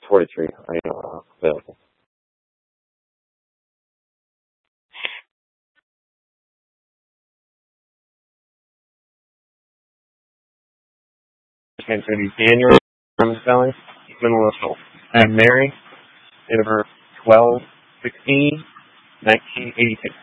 43 available. Okay, so the Daniel from spelling, middle initial. And Mary, date of birth 12/16/1982.